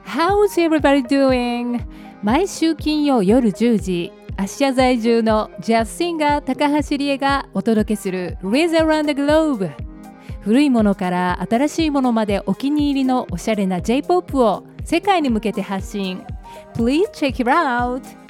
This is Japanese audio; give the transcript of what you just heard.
How's everybody doing? 毎週金曜夜10時、アジア在住のジャズシンガー高橋理恵がお届けする Raise Around the Globe。古いものから新しいものまでお気に入りのおしゃれな J-POP を世界に向けて発信。Please check it out!